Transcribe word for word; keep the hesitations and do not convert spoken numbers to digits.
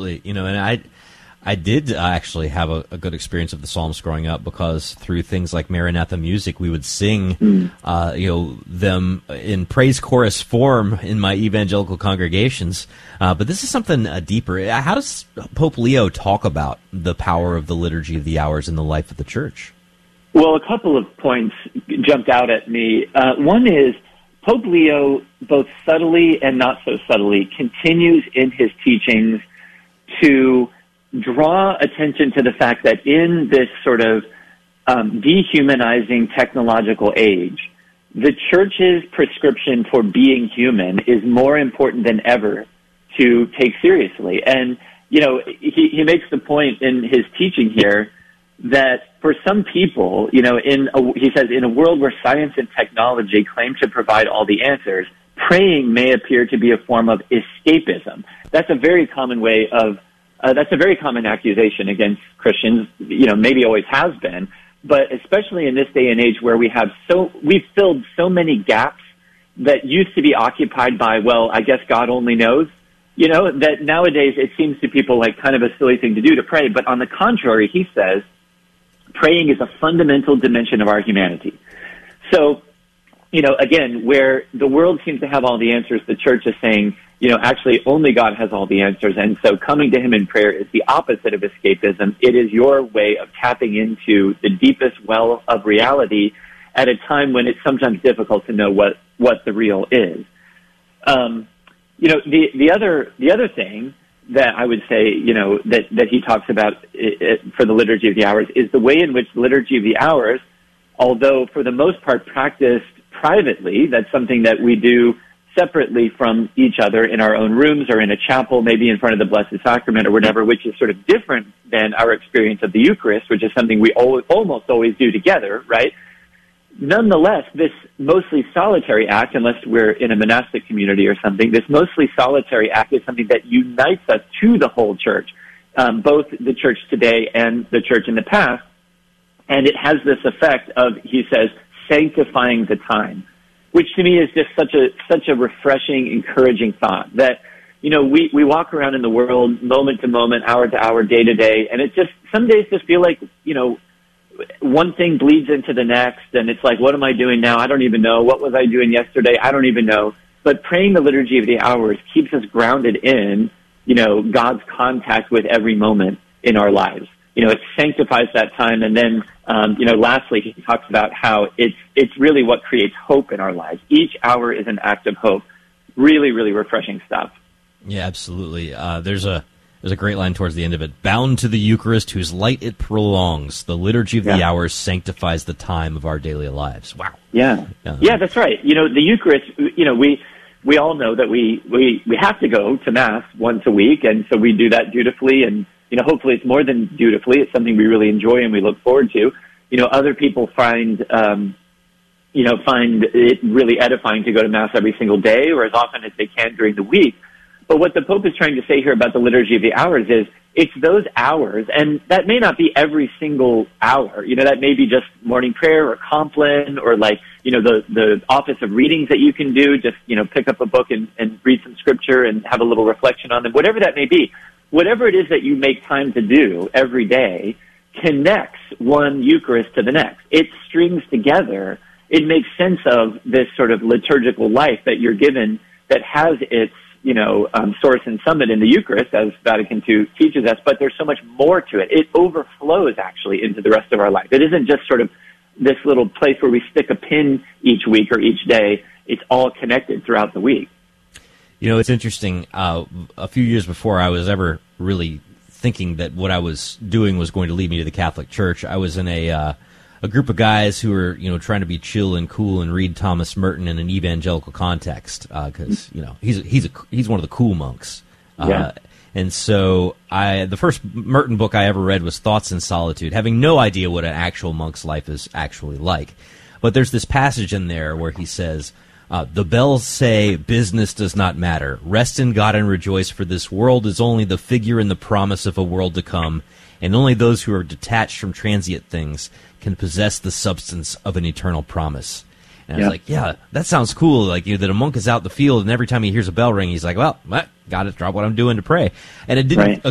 You know, and I I did uh, actually have a, a good experience of the Psalms growing up, because through things like Maranatha music, we would sing, mm. uh, you know, them in praise chorus form in my evangelical congregations. Uh, but this is something uh, deeper. How does Pope Leo talk about the power of the Liturgy of the Hours in the life of the Church? Well, a couple of points jumped out at me. Uh, one is Pope Leo, both subtly and not so subtly, continues in his teachings to draw attention to the fact that in this sort of um, dehumanizing technological age, the Church's prescription for being human is more important than ever to take seriously. And, you know, he, he makes the point in his teaching here that for some people, you know, in a, he says, in a world where science and technology claim to provide all the answers, praying may appear to be a form of escapism. That's a very common way of, uh, that's a very common accusation against Christians, you know, maybe always has been, but especially in this day and age where we have so, we've filled so many gaps that used to be occupied by, well, I guess God only knows, you know, that nowadays it seems to people like kind of a silly thing to do to pray. But on the contrary, he says, praying is a fundamental dimension of our humanity. So, you know, again, where the world seems to have all the answers, the Church is saying, you know, actually only God has all the answers. And so coming to him in prayer is the opposite of escapism. It is your way of tapping into the deepest well of reality at a time when it's sometimes difficult to know what, what the real is. Um, you know, the, the other, the other thing that I would say, you know, that, that he talks about it, it, for the Liturgy of the Hours is the way in which the Liturgy of the Hours, although for the most part practiced privately, that's something that we do separately from each other in our own rooms or in a chapel, maybe in front of the Blessed Sacrament or whatever, which is sort of different than our experience of the Eucharist, which is something we al- almost always do together, right? Nonetheless, this mostly solitary act, unless we're in a monastic community or something, this mostly solitary act is something that unites us to the whole Church, um, both the Church today and the Church in the past. And it has this effect of, he says, sanctifying the time, which to me is just such a such a refreshing, encouraging thought that, you know, we, we walk around in the world moment to moment, hour to hour, day to day, and it just, some days just feel like, you know, one thing bleeds into the next, and it's like, what am I doing now? I don't even know. What was I doing yesterday? I don't even know. But praying the Liturgy of the Hours keeps us grounded in, you know, God's contact with every moment in our lives. You know, it sanctifies that time. And then, um, you know, lastly, he talks about how it's, it's really what creates hope in our lives. Each hour is an act of hope. Really, really refreshing stuff. Yeah, absolutely. Uh, there's a, There's a great line towards the end of it. Bound to the Eucharist, whose light it prolongs, the Liturgy of yeah. the Hours sanctifies the time of our daily lives. Wow. Yeah. Um, yeah, that's right. You know, the Eucharist, you know, we we all know that we, we, we have to go to Mass once a week, and so we do that dutifully, and, you know, hopefully it's more than dutifully. It's something we really enjoy and we look forward to. You know, other people find, um, you know, find it really edifying to go to Mass every single day or as often as they can during the week. But what the Pope is trying to say here about the Liturgy of the Hours is it's those hours, and that may not be every single hour. You know, that may be just morning prayer or Compline or like, you know, the, the office of readings that you can do, just, you know, pick up a book and, and read some scripture and have a little reflection on them, whatever that may be. Whatever it is that you make time to do every day connects one Eucharist to the next. It strings together. It makes sense of this sort of liturgical life that you're given that has its, you know, um, source and summit in the Eucharist, as Vatican two teaches us, but there's so much more to it. It overflows, actually, into the rest of our life. It isn't just sort of this little place where we stick a pin each week or each day. It's all connected throughout the week. You know, it's interesting. Uh, a few years before I was ever really thinking that what I was doing was going to lead me to the Catholic Church, I was in a... Uh, a group of guys who were, you know, trying to be chill and cool and read Thomas Merton in an evangelical context, because, uh, you know, he's he's a, he's one of the cool monks. Uh, yeah. And so I the first Merton book I ever read was Thoughts in Solitude, having no idea what an actual monk's life is actually like. But there's this passage in there where he says, uh, the bells say business does not matter. Rest in God and rejoice, for this world is only the figure in the promise of a world to come, and only those who are detached from transient things can possess the substance of an eternal promise. And I was like, yeah, that sounds cool. Like, you know, that a monk is out in the field, and every time he hears a bell ring, he's like, well, what? Got to drop what I'm doing to pray. And it didn't right.